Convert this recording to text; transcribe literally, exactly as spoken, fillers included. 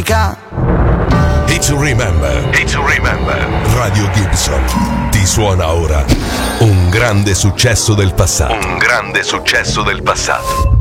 domenica. It's to remember. It's to remember. Radio Gibson ti suona ora un grande successo del passato. Un grande successo del passato.